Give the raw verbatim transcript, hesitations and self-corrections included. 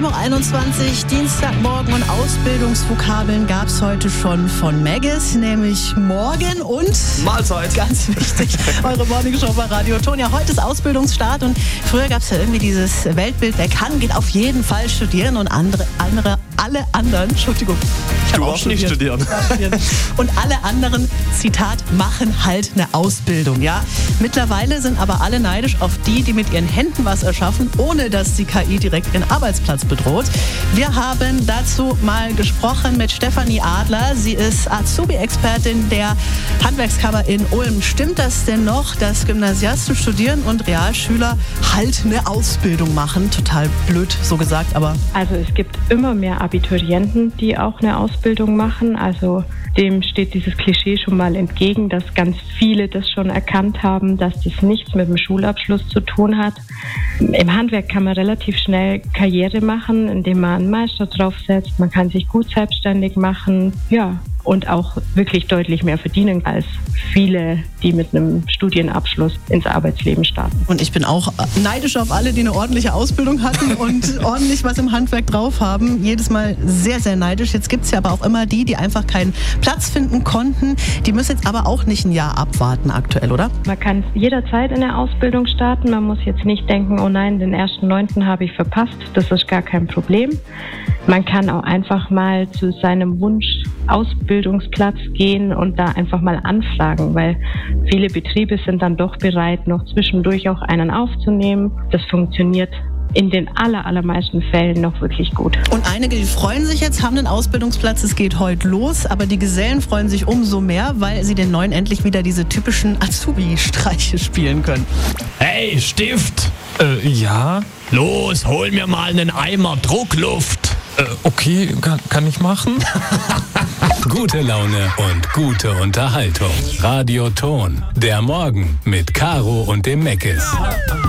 Viertel nach einundzwanzig, Dienstagmorgen, und Ausbildungsvokabeln gab es heute schon von Maggis, nämlich morgen und Mahlzeit. Ganz wichtig, eure Morningshow bei Radio Ton. Ja, heute ist Ausbildungsstart und früher gab es ja irgendwie dieses Weltbild, wer kann, geht auf jeden Fall studieren, und andere, andere alle anderen, Entschuldigung, ich Du auch auch nicht studieren. studieren. Und alle anderen, Zitat, machen halt eine Ausbildung, ja. Mittlerweile sind aber alle neidisch auf die, die mit ihren Händen was erschaffen, ohne dass die K I direkt ihren Arbeitsplatz bedroht. Wir haben dazu mal gesprochen mit Stefanie Adler. Sie ist Azubi-Expertin der Handwerkskammer in Ulm. Stimmt das denn noch, dass Gymnasiasten studieren und Realschüler halt eine Ausbildung machen? Total blöd so gesagt, aber... Also es gibt immer mehr Abiturienten, die auch eine Ausbildung machen. Also dem steht dieses Klischee schon mal entgegen, dass ganz viele das schon erkannt haben, dass das nichts mit dem Schulabschluss zu tun hat. Im Handwerk kann man relativ schnell Karriere machen, indem man einen Meister draufsetzt. Man kann sich gut selbstständig machen, ja, und auch wirklich deutlich mehr verdienen als viele, die mit einem Studienabschluss ins Arbeitsleben starten. Und ich bin auch neidisch auf alle, die eine ordentliche Ausbildung hatten und ordentlich was im Handwerk drauf haben. Jedes Mal sehr, sehr neidisch. Jetzt gibt es ja aber auch immer die, die einfach keinen Platz finden konnten. Die müssen jetzt aber auch nicht ein Jahr abwarten aktuell, oder? Man kann jederzeit in der Ausbildung starten. Man muss jetzt nicht denken, oh nein, den ersten Neunten habe ich verpasst. Das ist gar kein Problem. Man kann auch einfach mal zu seinem Wunsch Ausbildungsplatz gehen und da einfach mal anfragen, weil viele Betriebe sind dann doch bereit, noch zwischendurch auch einen aufzunehmen. Das funktioniert in den aller, allermeisten Fällen noch wirklich gut. Und einige, die freuen sich jetzt, haben einen Ausbildungsplatz, es geht heute los, aber die Gesellen freuen sich umso mehr, weil sie den Neuen endlich wieder diese typischen Azubi-Streiche spielen können. Hey, Stift! Äh, ja? Los, hol mir mal einen Eimer Druckluft. Äh, okay, kann, kann ich machen. Gute Laune und gute Unterhaltung. Radio Ton. Der Morgen mit Caro und dem Maggis.